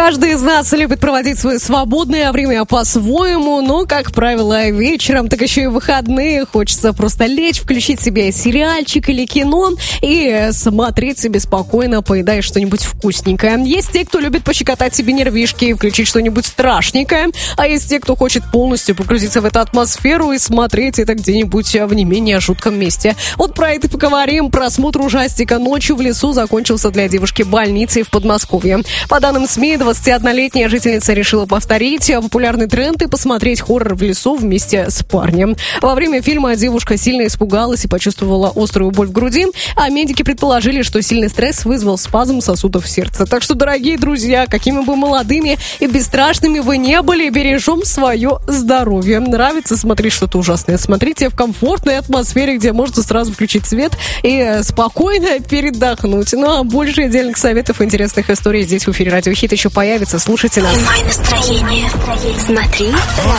Каждый из нас любит проводить свое свободное время по-своему, но, как правило, вечером, так еще и в выходные хочется просто лечь, включить себе сериальчик или кино и смотреть себе спокойно, поедая что-нибудь вкусненькое. Есть те, кто любит пощекотать себе нервишки и включить что-нибудь страшненькое, а есть те, кто хочет полностью погрузиться в эту атмосферу и смотреть это где-нибудь в не менее жутком месте. Вот про это поговорим. Просмотр ужастика «Ночью в лесу» закончился для девушки больницей в Подмосковье. По данным СМИ, 21-летняя жительница решила повторить популярный тренд и посмотреть хоррор в лесу вместе с парнем. Во время фильма девушка сильно испугалась и почувствовала острую боль в груди, а медики предположили, что сильный стресс вызвал спазм сосудов сердца. Так что, дорогие друзья, какими бы молодыми и бесстрашными вы не были, бережем свое здоровье. Нравится смотреть что-то ужасное? Смотрите в комфортной атмосфере, где можно сразу включить свет и спокойно передохнуть. Ну а больше отдельных советов, интересных историй здесь в эфире Радио Хит еще появится. Слушайте нас. Поймай настроение. Смотри